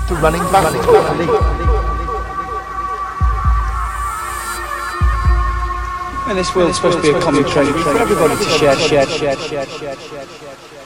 to running backwards. And this world's supposed to be a common trait for everybody to share.